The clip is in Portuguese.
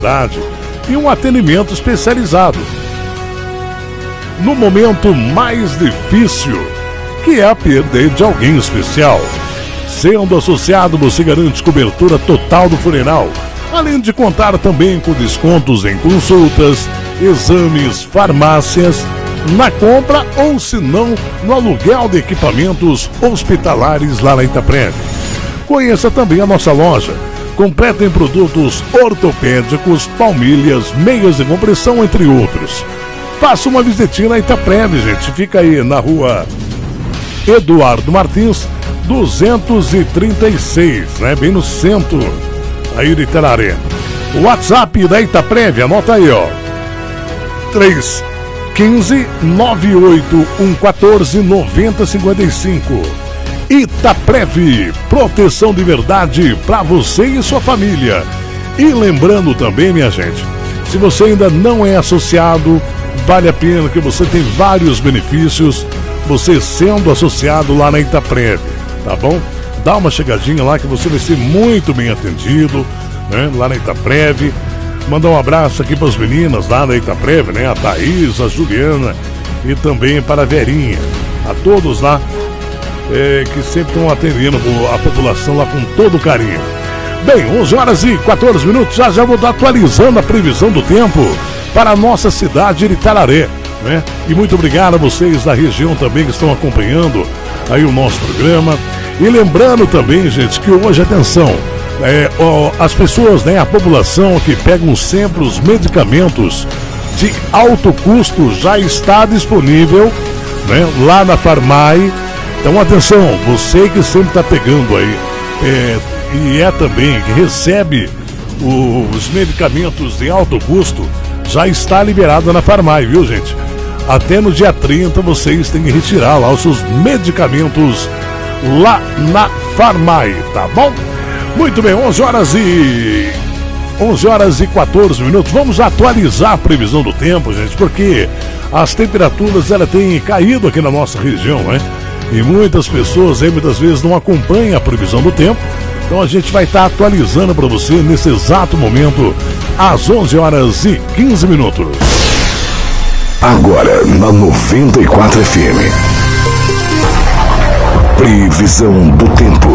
e um atendimento especializado. No momento mais difícil, que é a perda de alguém especial. Sendo associado, você garante cobertura total do funeral, além de contar também com descontos em consultas, exames, farmácias, na compra ou, se não, no aluguel de equipamentos hospitalares lá na Itapreve. Conheça também a nossa loja, completa em produtos ortopédicos, palmilhas, meias de compressão, entre outros. Faça uma visitinha na Itapreve, gente. Fica aí na rua Eduardo Martins, 236, né? Bem no centro aí de Itararé. O WhatsApp da Itapreve, anota aí, ó. 315-98114-9055. Itapreve, proteção de verdade para você e sua família. E lembrando também, minha gente, se você ainda não é associado, vale a pena, que você tem vários benefícios, você sendo associado lá na Itapreve, tá bom? Dá uma chegadinha lá que você vai ser muito bem atendido, né? Lá na Itapreve. Mandar um abraço aqui para as meninas lá na Itapreve, né? A Thaís, a Juliana e também para a Verinha. A todos lá que sempre estão atendendo a população lá com todo carinho. Bem, 11h14, já vou estar atualizando a previsão do tempo para a nossa cidade de Itararé, né? E muito obrigado a vocês da região também que estão acompanhando aí o nosso programa. E lembrando também, gente, que hoje, atenção, as pessoas, né, a população que pegam sempre os medicamentos de alto custo, já está disponível, né, lá na Farmai. Então atenção, você que sempre está pegando aí e também que recebe os medicamentos de alto custo, já está liberado na Farmai, viu, gente? Até no dia 30 vocês têm que retirar lá os seus medicamentos lá na Farmai, tá bom? Muito bem, 11h14. Vamos atualizar a previsão do tempo, gente, porque as temperaturas têm caído aqui na nossa região, né? E muitas pessoas aí muitas vezes não acompanham a previsão do tempo. Então a gente vai estar atualizando para você nesse exato momento, às 11h15. Agora na 94 FM. Previsão do tempo.